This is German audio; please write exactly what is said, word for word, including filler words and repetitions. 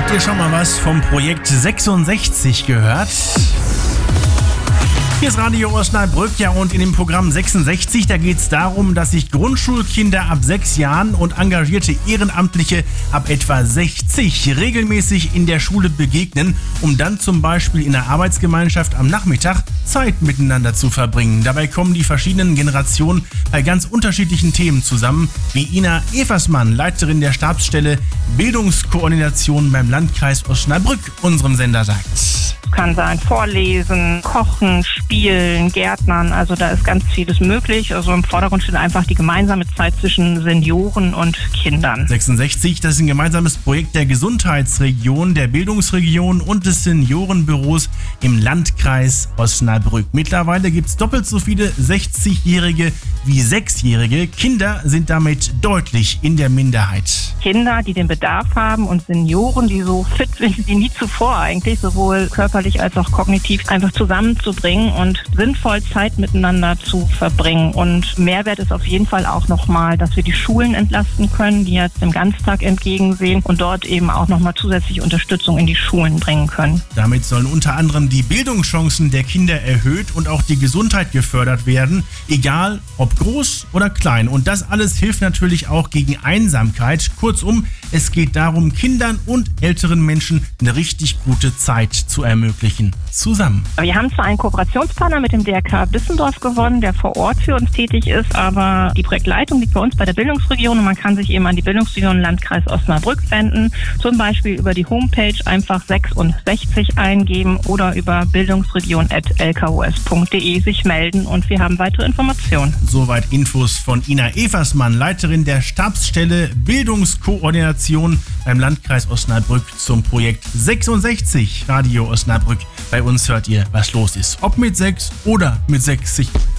Habt ihr schon mal was vom Projekt sechsundsechzig gehört? Hier ist Radio Osnabrück, ja, und in dem Programm sechsundsechzig, da geht es darum, dass sich Grundschulkinder ab sechs Jahren und engagierte Ehrenamtliche ab etwa sechzig regelmäßig in der Schule begegnen, um dann zum Beispiel in der Arbeitsgemeinschaft am Nachmittag Zeit miteinander zu verbringen. Dabei kommen die verschiedenen Generationen bei ganz unterschiedlichen Themen zusammen, wie Ina Eversmann, Leiterin der Stabsstelle Bildungskoordination beim Landkreis Osnabrück, unserem Sender sagt. Kann sein Vorlesen, Kochen, Spielen, Gärtnern, also da ist ganz vieles möglich. Also im Vordergrund steht einfach die gemeinsame Zeit zwischen Senioren und Kindern. sechsundsechzig, das ist ein gemeinsames Projekt der Gesundheitsregion, der Bildungsregion und des Seniorenbüros im Landkreis Osnabrück. Mittlerweile gibt es doppelt so viele sechzigjährige wie sechsjährige. Kinder sind damit deutlich in der Minderheit. Kinder, die den Bedarf haben, und Senioren, die so fit sind wie nie zuvor eigentlich, sowohl körperlich als auch kognitiv, einfach zusammenzubringen und sinnvoll Zeit miteinander zu verbringen. Und Mehrwert ist auf jeden Fall auch nochmal, dass wir die Schulen entlasten können, die jetzt dem Ganztag entgegensehen, und dort eben auch nochmal zusätzliche Unterstützung in die Schulen bringen können. Damit sollen unter anderem die Bildungschancen der Kinder erhöht und auch die Gesundheit gefördert werden, egal ob groß oder klein. Und das alles hilft natürlich auch gegen Einsamkeit. Kurzum, es geht darum, Kindern und älteren Menschen eine richtig gute Zeit zu ermöglichen. Zusammen. Wir haben zwar einen Kooperationspartner mit dem D R K Bissendorf gewonnen, der vor Ort für uns tätig ist, aber die Projektleitung liegt bei uns bei der Bildungsregion und man kann sich eben an die Bildungsregion Landkreis Osnabrück wenden, zum Beispiel über die Homepage einfach sechsundsechzig eingeben oder über bildungsregion at l k o s punkt d e sich melden und wir haben weitere Informationen. Soweit Infos von Ina Eversmann, Leiterin der Stabsstelle Bildungskoordination beim Landkreis Osnabrück zum Projekt sechsundsechzig. Radio Osnabrück. Bei uns hört ihr, was los ist. Ob mit sechs oder mit sechzig.